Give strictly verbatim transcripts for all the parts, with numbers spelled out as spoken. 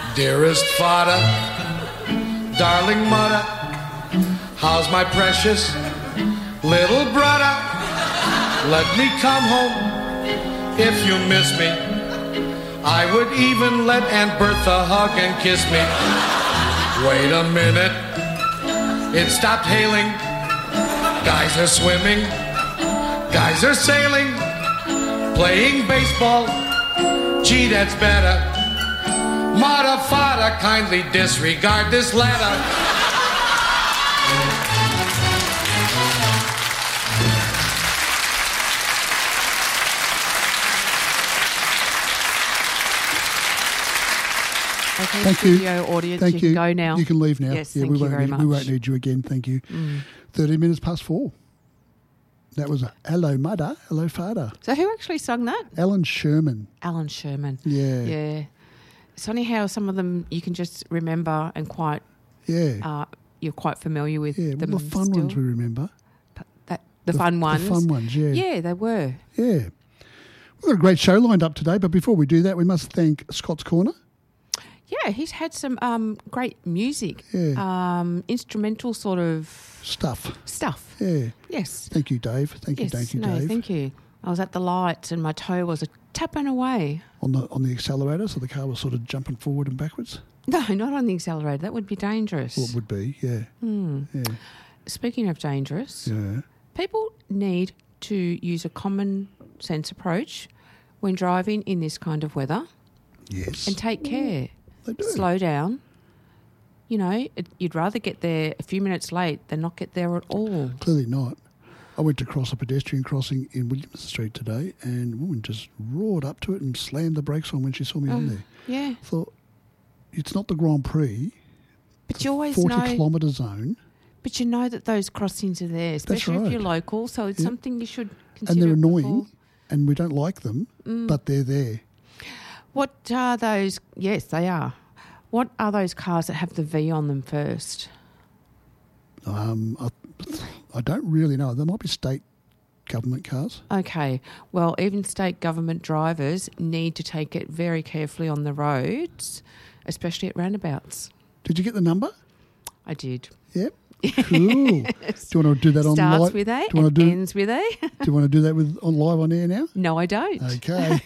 Dearest father, darling mother, how's my precious little brother? Let me come home if you miss me. I would even let Aunt Bertha hug and kiss me. Wait a minute, it stopped hailing. Guys are swimming, guys are sailing, playing baseball. Gee, that's better. Mother, father, kindly disregard this letter. Okay, Thank studio you. audience, Thank you, you. can go now. You can leave now. Yes, yeah, thank we you won't very need, much. We won't need you again. Thank you. Mm. thirty minutes past four. That was a hello, mother, hello, father. So who actually sung that? Alan Sherman. Alan Sherman. Yeah. Yeah. It's funny how some of them you can just remember and quite, Yeah. uh, you're quite familiar with yeah. Well, them the fun still. ones we remember. That, the, The- fun ones. The fun ones, yeah. Yeah, they were. Yeah. We've got a great show lined up today, but before we do that, we must thank Scott's Corner. Yeah, he's had some um, great music, Yeah. um, instrumental sort of Stuff. stuff. Yeah. Yes. Thank you, Dave. Thank yes. you, thank you, no, Dave. thank you. I was at the lights and my toe was a tapping away. On the on the accelerator, so the car was sort of jumping forward and backwards. No, not on the accelerator. That would be dangerous. Well, it would be, yeah. Hmm. Yeah. Speaking of dangerous, Yeah. people need to use a common sense approach when driving in this kind of weather Yes. and take care. They do. Slow down. You know, it, you'd rather get there a few minutes late than not get there at all. Clearly not. I went to cross a pedestrian crossing in Williamson Street today, and a woman just roared up to it and slammed the brakes on when she saw me on Oh, there. Yeah. Thought, it's not the Grand Prix. But you always forty know. kilometre zone, But you know that those crossings are there, especially right. if you're local. So it's Yeah. something you should and consider. they're annoying, before. and we don't like them, Mm. but they're there. What are those? Yes, they are. What are those cars that have the V on them first? Um, I, I don't really know. There might be state government cars. Okay. Well, even state government drivers need to take it very carefully on the roads, especially at roundabouts. Did you get the number? I did. Yep. Cool. Do you want to do that on Starts live? with A do you want and to do? ends with A. Do you want to do that with on live on air now? No, I don't. Okay.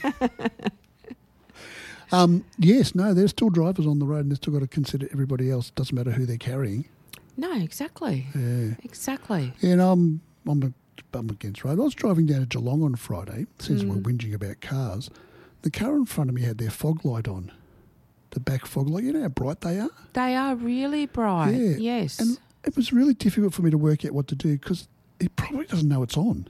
um, yes, no, there's still drivers on the road, and they've still got to consider everybody else. Doesn't matter who they're carrying. No, exactly. Yeah. Exactly. And I'm I'm a, I'm against road. I was driving down to Geelong on Friday. Since Mm. we're whinging about cars, the car in front of me had their fog light on. The back fog light. You know how bright they are. They are really bright. Yeah. Yes. And it was really difficult for me to work out what to do because he probably doesn't know it's on.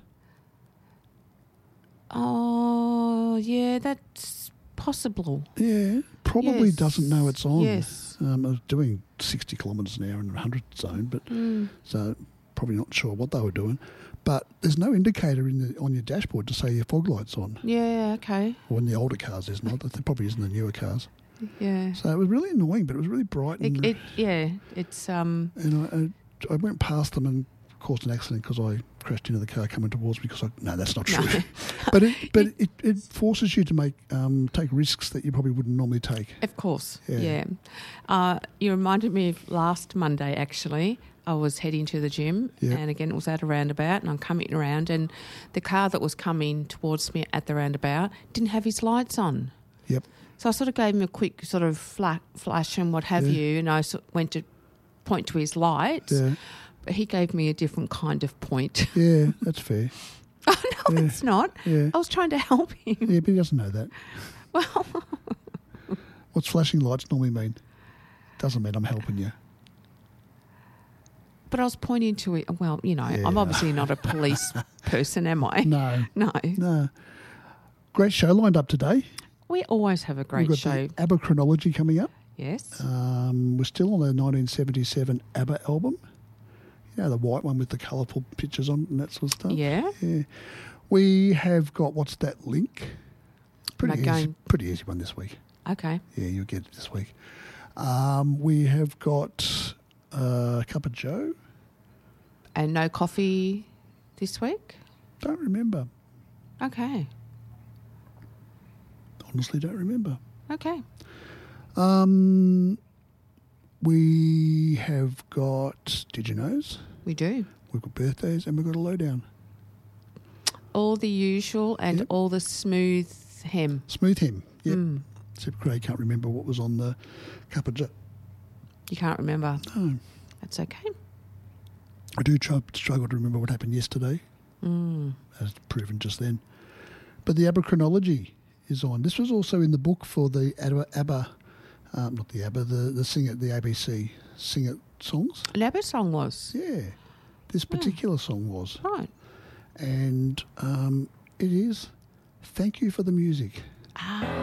oh, yeah, that's possible. Yeah, probably Yes. doesn't know it's on. Yes. Um, I was doing sixty kilometres an hour in a hundred zone, but Mm. so probably not sure what they were doing. But there's no indicator in the, on your dashboard to say your fog light's on. Yeah, okay. Or in the older cars, there's not. There probably isn't in the newer cars. Yeah. So it was really annoying, but it was really bright. And, It, it, yeah, it's um. and I, I, I went past them and caused an accident because I crashed into the car coming towards me. Because I no, that's not true. No. but it but it, it forces you to make um, take risks that you probably wouldn't normally take. Of course, Yeah. yeah. Uh, you reminded me of last Monday, actually. I was heading to the gym, Yeah. and again, it was at a roundabout, and I'm coming around, and the car that was coming towards me at the roundabout didn't have his lights on. Yep. So I sort of gave him a quick sort of fla- flash and what have Yeah. you, and I sort of went to point to his lights, Yeah. but he gave me a different kind of point. Yeah, that's fair. Oh, no, Yeah. it's not. Yeah. I was trying to help him. Yeah, but he doesn't know that. Well, What's flashing lights normally mean? Doesn't mean I'm helping you. but I was pointing to it. Well, you know, I'm Yeah. obviously not a police person, am I? No. No. No. Great show lined up today. We always have a great We've got show. the ABBA chronology coming up. Yes. Um, we're still on the nineteen seventy-seven ABBA album. You know, the white one with the colourful pictures on and that sort of stuff. Yeah. Yeah. We have got, what's that link? Pretty Am I easy, going- pretty easy one this week. Okay. Yeah, you'll get it this week. Um, we have got uh, a Cup of Joe. And no coffee this week? Don't remember. Okay. Honestly, don't remember. Okay. Um, we have got Did You Knows? We do. We've got birthdays and we've got a lowdown. All the usual and Yep. all the smooth hem. Smooth him. Yep. Mm. Except Craig can't remember what was on the cup of joe. You can't remember. No. That's okay. I do try, struggle to remember what happened yesterday, Mm. as proven just then. But the ABBA chronology is on. This was also in the book for the ABBA, ABBA um, not the ABBA, the, the Sing It, the A B C Sing It songs. An ABBA song was. Yeah, this particular song was. Right. And um, it is Thank You for the Music. Ah.